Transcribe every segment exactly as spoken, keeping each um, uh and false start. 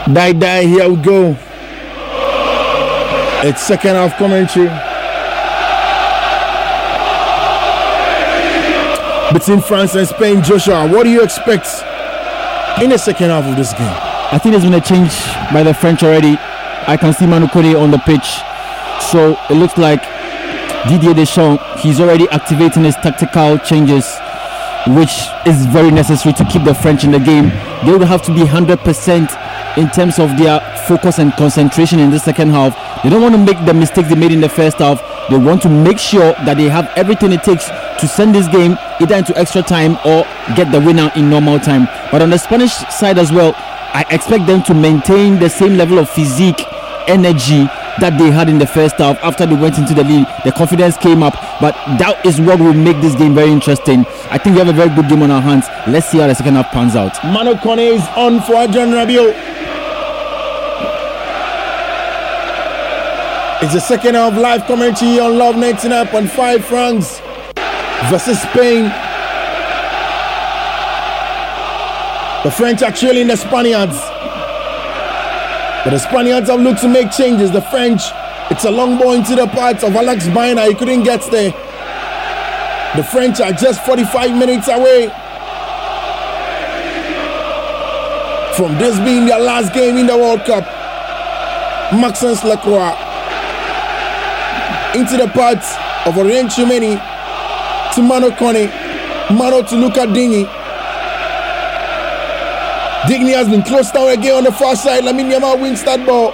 Die, die, here we go. It's second half commentary between France and Spain. Joshua, what do you expect in the second half of this game? I think there's been a change by the French already. I can see Manu Kone on the pitch. So it looks like Didier Deschamps, he's already activating his tactical changes, which is very necessary to keep the French in the game. They will have to be one hundred percent in terms of their focus and concentration in the second half. They don't want to make the mistakes they made in the first half. They want to make sure that they have everything it takes to send this game either into extra time or get the winner in normal time. But on the Spanish side as well, I expect them to maintain the same level of physique, energy that they had in the first half. After they went into the lead, the confidence came up, but that is what will make this game very interesting. I think we have a very good game on our hands. Let's see how the second half pans out. Manu Kone is on for John Rabiot. It's the second half live commentary on Love ninety-nine point five. France versus Spain. The French are trailing the Spaniards, but the Spaniards have looked to make changes. The French, it's a long ball into the path of Alex Baena. He couldn't get there. The French are just forty-five minutes away from this being their last game in the World Cup. Maxence Lacroix into the path of Aurélien Tchouameni to Manu Kone. Manu to Luca Digne. Digne has been closed down again on the far side. Lamine Yamal wins that ball.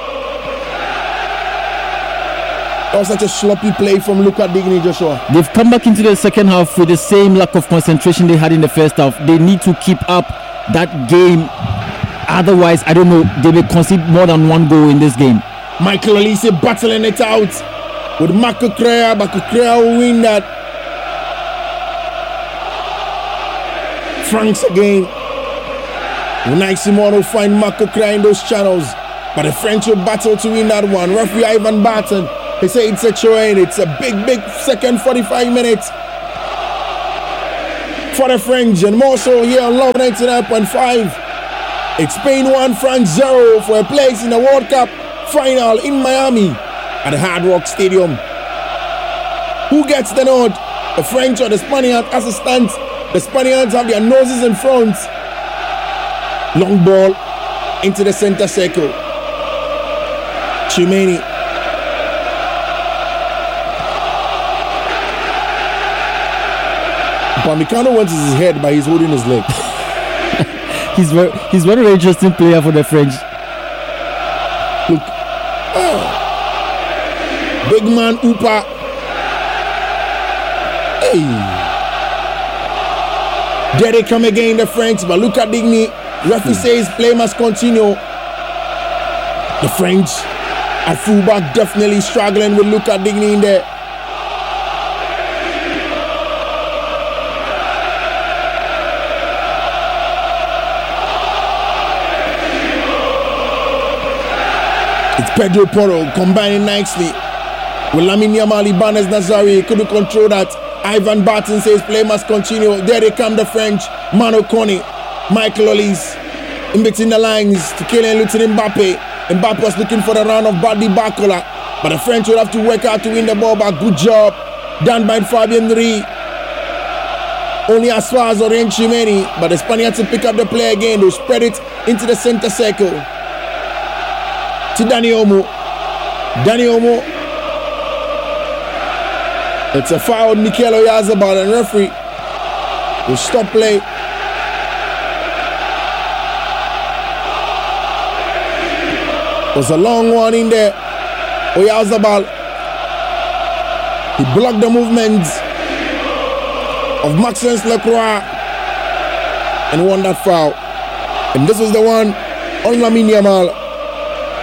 That was such a sloppy play from Luca Digne, Joshua. They've come back into the second half with the same lack of concentration they had in the first half. They need to keep up that game. Otherwise, I don't know, they may concede more than one goal in this game. Michael Olise battling it out with Marco Correa. Marco Correa will win that. France again. Unai Simon will find Marco Correa in those channels, but the French will battle to win that one. Referee Ivan Barton, they say it's a throw in. It's a big, big second forty-five minutes for the French, and more so here on Love ninety-nine point five. It's Spain one, France zero for a place in the World Cup final in Miami at the Hard Rock Stadium. Who gets the nod? The French or the Spaniards? As it stands, the Spaniards have their noses in front. Long ball into the center circle. Tchouameni. Upamecano wants his head, but he's holding his leg. he's very, he's one very interesting player for the French. Look. Oh. Big man Upa. Hey. There they come again, the French, but look at Digne. Referee says play must continue. The French at fullback definitely struggling with Luca Digne in there. It's Pedro Porro combining nicely with Lamine Yamal, Ibanez Nazari. He couldn't control that. Ivan Barton says play must continue. There they come, the French. Manu Kone, Michael Olise in between the lines to Kylian Mbappe. Mbappe was looking for the round of Badi Bakola, but the French will have to work out to win the ball back. Good job done by Fabien Ri. Only as far as Aurélien Tchouameni, but the Spaniards will pick up the play again. They'll spread it into the center circle to Dani Olmo. Dani Olmo. It's a foul on Mikel Oyarzabal, and referee will stop play. It was a long one in there. Oyarzabal, he blocked the movement of Maxence Lacroix and won that foul. And this was the one on Lamine Yamal.